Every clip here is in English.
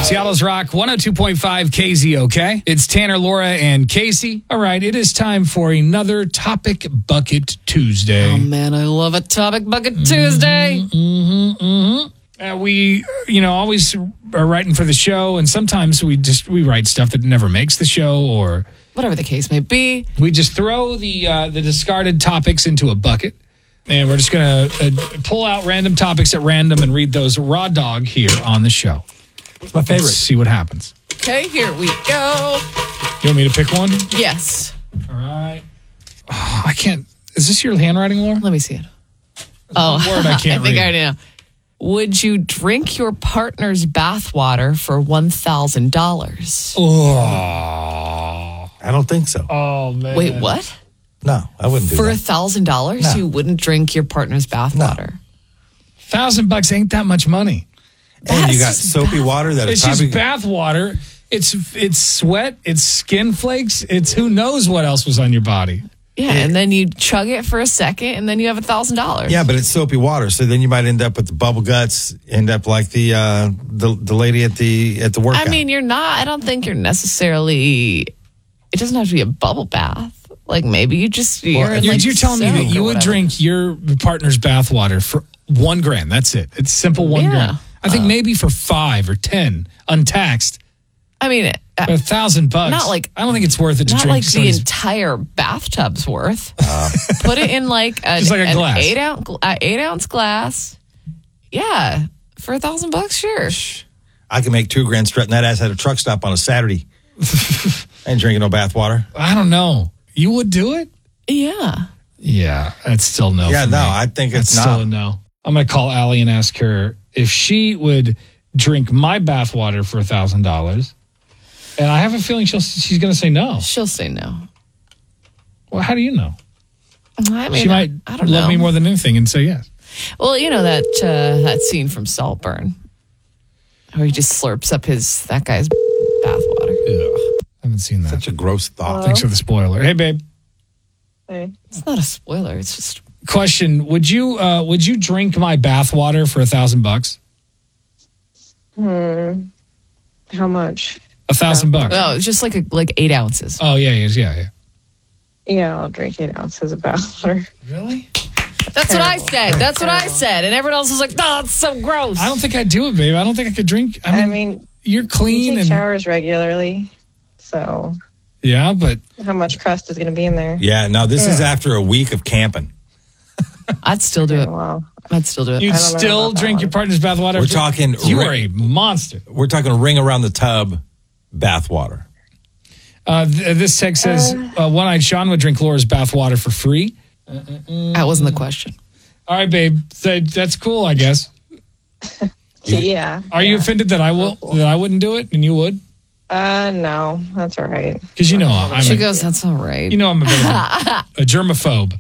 Seattle's Rock 102.5 KZOK. It's Tanner, Laura, and Casey. All right, it is time for another Topic Bucket Tuesday. Oh, man, I love a Topic Bucket Tuesday. We, always are writing for the show, and sometimes we write stuff that never makes the show, or whatever the case may be. We just throw the discarded topics into a bucket, and we're just going to pull out random topics at random and read those raw dog here on the show. It's my favorite. Let's see what happens. Okay, here we go. You want me to pick one? Yes. All right. Oh, I can't. Is this your handwriting, Laura? Let me see it. Word I can't I think read. I already know. Would you drink your partner's bathwater for $1,000? Oh. I don't think so. Oh, man. Wait, what? No, I wouldn't do For that. $1,000, No. you wouldn't drink your partner's bathwater? $1,000 ain't that much money. And you got That's just soapy water that is It's just probably... bath water. It's sweat. It's skin flakes. It's who knows what else was on your body. Yeah, and then you chug it for a second, and then you have $1,000. Yeah, but it's soapy water, so then you might end up with the bubble guts, end up like the lady at the workout. I mean, I don't think you're necessarily, it doesn't have to be a bubble bath. Like maybe you just, you're telling me that you would drink your partner's bath water for $1,000. That's it. It's simple $1,000. I think maybe for 5 or 10 untaxed. I mean, $1,000. Not like, I don't think it's worth it to not drink like the somebody's- entire bathtub's worth. Put it in like Just like a glass. an 8-ounce glass. Yeah, for $1,000, sure. I can make $2,000 strutting that ass at a truck stop on a Saturday. I ain't drinking no bath water. I don't know. You would do it? Yeah. Yeah, that's still no. Yeah, for no, me. I think That's it's still not. a no. I'm going to call Allie and ask her if she would drink my bath water for $1,000. And I have a feeling she's going to say no. She'll say no. Well, how do you know? I mean, She might I don't love know. me more than anything and say yes. Well, you know that scene from Saltburn where he just slurps up that guy's bathwater. Ugh, haven't seen that. Such a gross thought. Thanks for the spoiler. Hey, babe. Hey. It's not a spoiler. It's just Question: Would you drink my bath water for $1,000? How much? $1,000. no, it's just like 8 ounces. Oh yeah. Yeah, I'll drink 8 ounces of bathwater. Really? That's what I said. That's what I said, and everyone else was like, "No, it's so gross." I don't think I'd do it, babe. I don't think I could drink. I mean, you're you clean take and showers regularly, so yeah, but how much crust is going to be in there? Yeah, no, this is after a week of camping. I'd still do it. Wow. I'd still do it. you'd I don't know still about that drink one. your partner's bath water. We're talking You ri- are a monster. We're talking ring around the tub bath water. This text says One-Eyed Sean would drink Laura's bath water for free. That wasn't the question. All right, babe. That's cool, I guess. Yeah. Are you offended that I wouldn't do it and you would? No, that's all right. Because I'm She goes, "That's all right." I'm a bit of a germaphobe.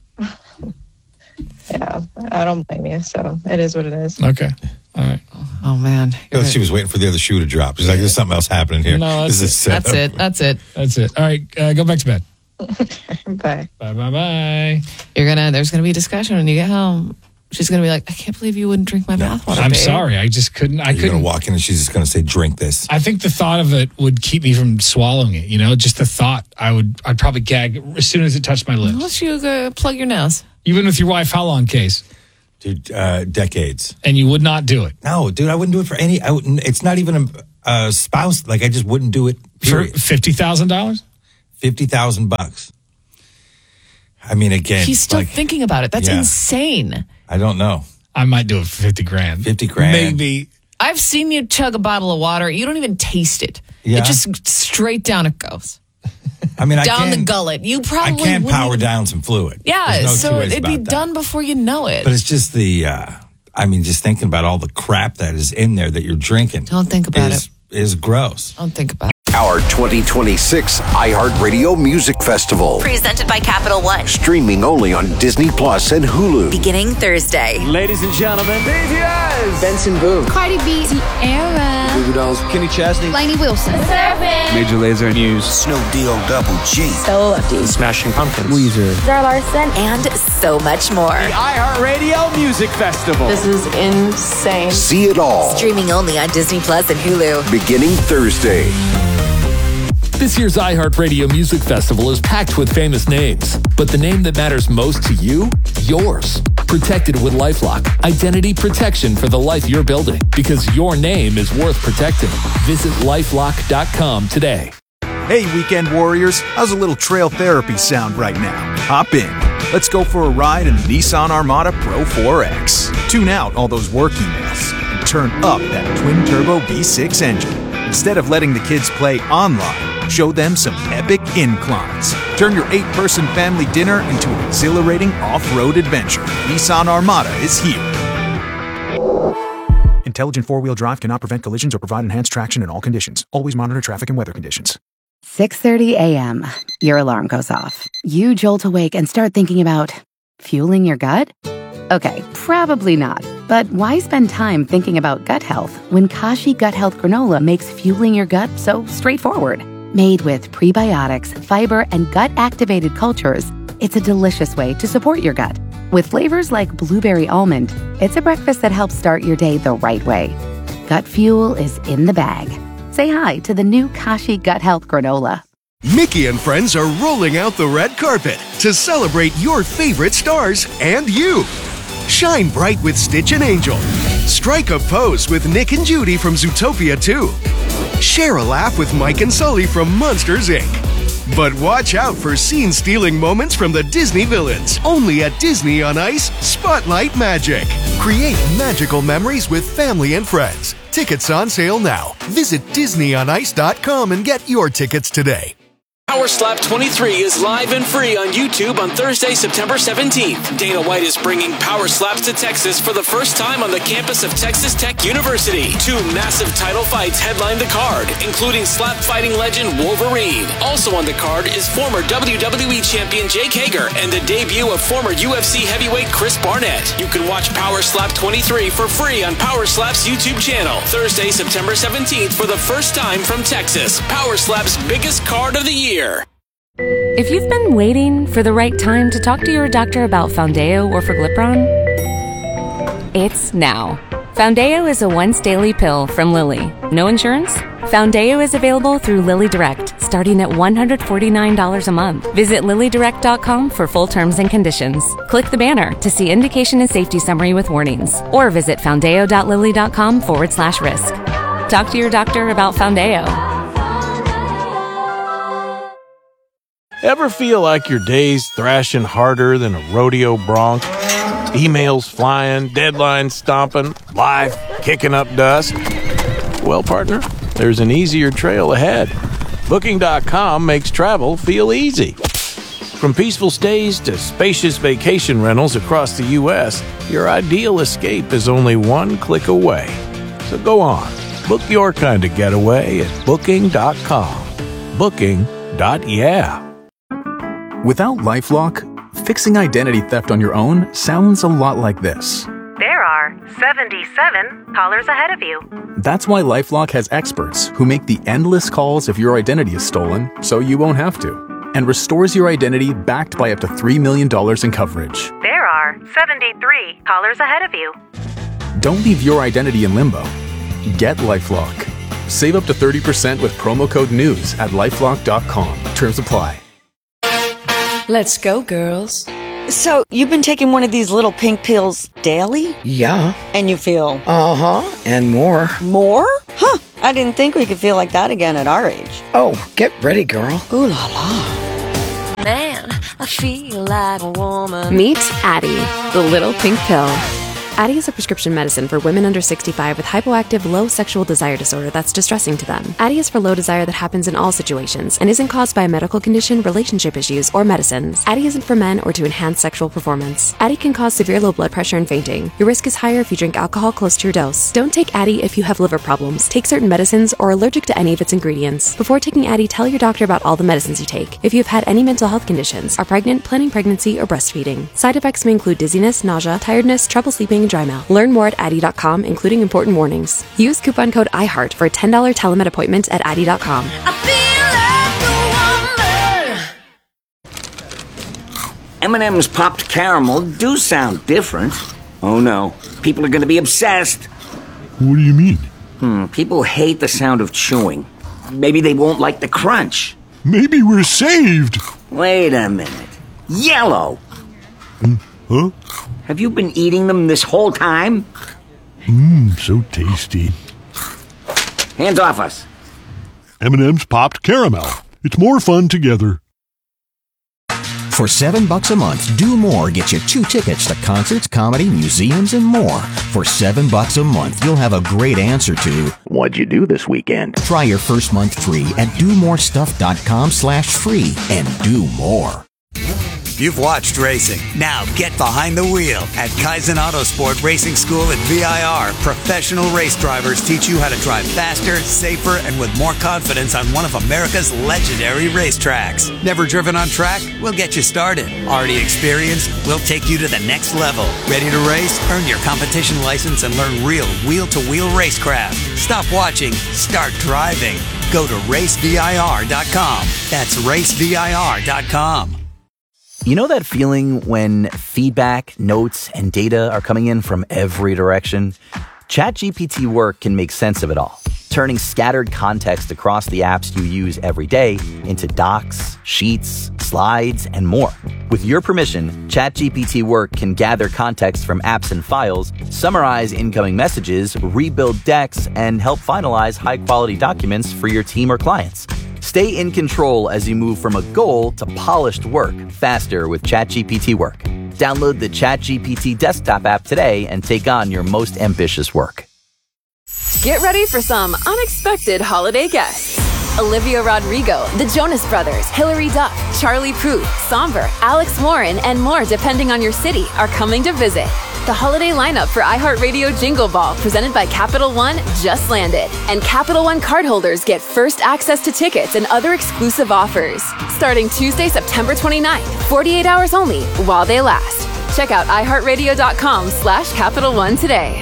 Yeah, I don't blame you. So it is what it is. Okay. All right. Oh man, She was waiting for the other shoe to drop. She's like, there's something else happening here. No, this is set that's up. it. That's it. That's it. All right. Go back to bed. Bye. Bye. There's gonna be discussion when you get home. She's gonna be like, "I can't believe you wouldn't drink my bathwater." I'm babe." sorry. I just couldn't. I You're going couldn't. to walk in and she's just going to say, drink this. I think the thought of it would keep me from swallowing it. Just the thought. I'd probably gag as soon as it touched my lips. Unless you go plug your nose. Even with your wife, how long, Case? Dude, decades. And you would not do it No, dude, I wouldn't do it for any. It's not even a spouse. Like, I just wouldn't do it. for Period. $50,000. $50,000. I mean, again, He's still like, thinking about it. That's Yeah. insane. I don't know. I might do it for $50,000. $50,000. maybe. I've seen you chug a bottle of water. You don't even taste it. Yeah. It just straight down it goes. I mean, Down I can, the gullet. You I probably can wouldn't power even- down some fluid. Yeah, There's no two so ways it'd be about that. done before you know it. But it's just just thinking about all the crap that is in there that you're drinking. Don't think about it. Is gross. Don't think about it. Our 2026 iHeartRadio Music Festival. Presented by Capital One. Streaming only on Disney Plus and Hulu. Beginning Thursday. Ladies and gentlemen, BTS. Benson Boone. Cardi B, Sierra. Dolls, Kenny Chesney, Lainey Wilson, Major Lazer, Muse, Snoop D-O-Double-G, Stella Lefty, Smashing Pumpkins, Weezer, Zara Larson, and so much more. The iHeartRadio Music Festival. This is insane. See it all. Streaming only on Disney Plus and Hulu. Beginning Thursday. This year's iHeartRadio Music Festival is packed with famous names, but the name that matters most to you? Yours. Protected with LifeLock. Identity protection for the life you're building, because your name is worth protecting. Visit LifeLock.com today. Hey, weekend warriors, how's a little trail therapy sound right now? Hop in. Let's go for a ride in the Nissan Armada Pro 4X. Tune out all those work emails and turn up that twin-turbo V6 engine. Instead of letting the kids play online, show them some epic inclines. Turn your 8-person family dinner into an exhilarating off-road adventure. Nissan Armada is here. Intelligent four-wheel drive cannot prevent collisions or provide enhanced traction in all conditions. Always monitor traffic and weather conditions. 6:30 a.m. Your alarm goes off. You jolt awake and start thinking about fueling your gut? Okay, probably not. But why spend time thinking about gut health when Kashi Gut Health Granola makes fueling your gut so straightforward? Made with prebiotics, fiber, and gut-activated cultures, it's a delicious way to support your gut. With flavors like blueberry almond, it's a breakfast that helps start your day the right way. Gut fuel is in the bag. Say hi to the new Kashi Gut Health Granola. Mickey and friends are rolling out the red carpet to celebrate your favorite stars and you. Shine bright with Stitch and Angel. Strike a pose with Nick and Judy from Zootopia 2. Share a laugh with Mike and Sully from Monsters, Inc. But watch out for scene-stealing moments from the Disney villains. Only at Disney on Ice Spotlight Magic. Create magical memories with family and friends. Tickets on sale now. Visit DisneyOnIce.com and get your tickets today. Power Slap 23 is live and free on YouTube on Thursday, September 17th. Dana White is bringing Power Slaps to Texas for the first time on the campus of Texas Tech University. 2 massive title fights headline the card, including slap fighting legend Wolverine. Also on the card is former WWE champion Jake Hager and the debut of former UFC heavyweight Chris Barnett. You can watch Power Slap 23 for free on Power Slap's YouTube channel. Thursday, September 17th for the first time from Texas. Power Slap's biggest card of the year. If you've been waiting for the right time to talk to your doctor about Foundeo or Forglipron, it's now. Foundeo is a once-daily pill from Lilly. No insurance? Foundeo is available through Lilly Direct, starting at $149 a month. Visit LillyDirect.com for full terms and conditions. Click the banner to see indication and safety summary with warnings, or visit foundeo.lilly.com/risk. Talk to your doctor about Foundeo. Ever feel like your day's thrashing harder than a rodeo bronc? Emails flying, deadlines stomping, life kicking up dust? Well, partner, there's an easier trail ahead. Booking.com makes travel feel easy. From peaceful stays to spacious vacation rentals across the U.S., your ideal escape is only one click away. So go on, book your kind of getaway at Booking.com. Booking.yeah. Without LifeLock, fixing identity theft on your own sounds a lot like this. There are 77 callers ahead of you. That's why LifeLock has experts who make the endless calls if your identity is stolen, so you won't have to, and restores your identity backed by up to $3 million in coverage. There are 73 callers ahead of you. Don't leave your identity in limbo. Get LifeLock. Save up to 30% with promo code NEWS at LifeLock.com. Terms apply. Let's go, girls. So, you've been taking one of these little pink pills daily? Yeah. And you feel? Uh-huh, and more. More? Huh, I didn't think we could feel like that again at our age. Oh, get ready, girl. Ooh la la. Man, I feel like a woman. Meet Addie, the little pink pill. Addie is a prescription medicine for women under 65 with hypoactive low sexual desire disorder that's distressing to them. Addie is for low desire that happens in all situations and isn't caused by a medical condition, relationship issues, or medicines. Addie isn't for men or to enhance sexual performance. Addie can cause severe low blood pressure and fainting. Your risk is higher if you drink alcohol close to your dose. Don't take Addie if you have liver problems, take certain medicines, or are allergic to any of its ingredients. Before taking Addie, tell your doctor about all the medicines you take. If you have had any mental health conditions, are pregnant, planning pregnancy, or breastfeeding. Side effects may include dizziness, nausea, tiredness, trouble sleeping, any dry mouth. Learn more at Addy.com, including important warnings. Use coupon code IHEART for a $10 telemed appointment at Addy.com. M&M's popped caramel do sound different. Oh no, people are going to be obsessed. What do you mean? People hate the sound of chewing. Maybe they won't like the crunch. Maybe we're saved. Wait a minute. Yellow! Huh? Have you been eating them this whole time? So tasty. Hands off us. M&M's popped caramel. It's more fun together. For $7 a month, Do More gets you 2 tickets to concerts, comedy, museums, and more. For $7 a month, you'll have a great answer to what'd you do this weekend? Try your first month free at domorestuff.com/free and do more. You've watched racing. Now get behind the wheel. At Kaizen Autosport Racing School at VIR, professional race drivers teach you how to drive faster, safer, and with more confidence on one of America's legendary racetracks. Never driven on track? We'll get you started. Already experienced? We'll take you to the next level. Ready to race? Earn your competition license and learn real wheel-to-wheel racecraft. Stop watching. Start driving. Go to racevir.com. That's racevir.com. You know that feeling when feedback, notes, and data are coming in from every direction? ChatGPT Work can make sense of it all, turning scattered context across the apps you use every day into docs, sheets, slides, and more. With your permission, ChatGPT Work can gather context from apps and files, summarize incoming messages, rebuild decks, and help finalize high-quality documents for your team or clients. Stay in control as you move from a goal to polished work faster with ChatGPT Work. Download the ChatGPT desktop app today and take on your most ambitious work. Get ready for some unexpected holiday guests. Olivia Rodrigo, the Jonas Brothers, Hilary Duff, Charlie Puth, Somber, Alex Warren, and more depending on your city are coming to visit. The holiday lineup for iHeartRadio Jingle Ball presented by Capital One just landed. And Capital One cardholders get first access to tickets and other exclusive offers. Starting Tuesday, September 29th, 48 hours only while they last. Check out iHeartRadio.com/Capital One today.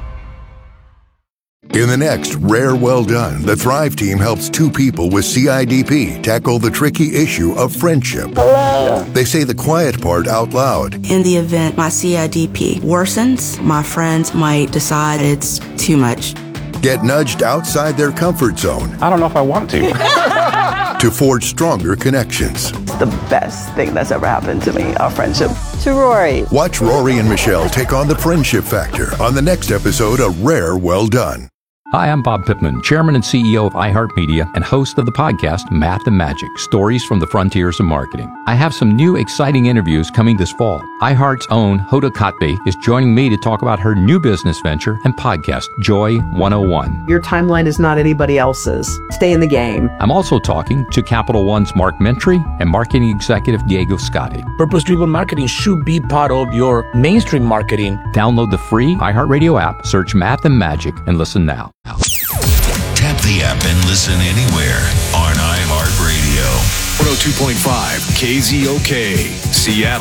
In the next Rare Well Done, the Thrive team helps 2 people with CIDP tackle the tricky issue of friendship. Hello. They say the quiet part out loud. In the event my CIDP worsens, my friends might decide it's too much. Get nudged outside their comfort zone. I don't know if I want to. To forge stronger connections. The best thing that's ever happened to me, our friendship. To Rory. Watch Rory and Michelle take on the friendship factor on the next episode of Rare Well Done. Hi, I'm Bob Pittman, Chairman and CEO of iHeartMedia and host of the podcast Math and Magic, Stories from the Frontiers of Marketing. I have some new exciting interviews coming this fall. iHeart's own Hoda Kotb is joining me to talk about her new business venture and podcast, Joy 101. Your timeline is not anybody else's. Stay in the game. I'm also talking to Capital One's Mark Mentry and marketing executive Diego Scotti. Purpose-driven marketing should be part of your mainstream marketing. Download the free iHeartRadio app, search Math and Magic, and listen now. Tap the app and listen anywhere on iHeartRadio. 102.5 KZOK, Seattle.